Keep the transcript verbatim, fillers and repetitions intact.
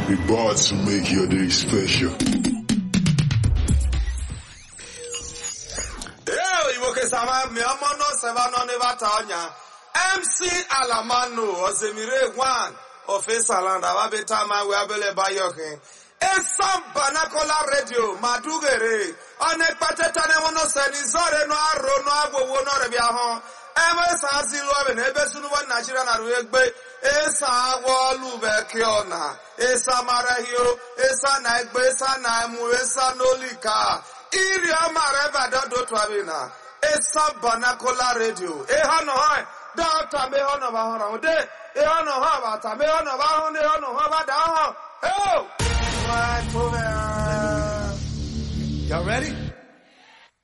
We bought to make your day special. Yo, you can sama me amono sevano neva tanya. M C Alamano Ozemire one of Esaland Ababeta man we abele bayoke. Esam Banakola Radio Madugere. On a patetane mono senizore no arro no abo no rebiaho. Ever Sanzilo and Ebesunu Nigerian Arwegbe. Esa wolu bekiona. Esa marahio. Esa naigbe. Esa naimu. Esa nolika. Iria mareba dodo twabina. Esa Banakola Radio. Eha no hai. Data me hono ba hono de. Eha no ha ba ta me hono ba hono de hono ha ba da ho. Oh! What over? Y'all ready?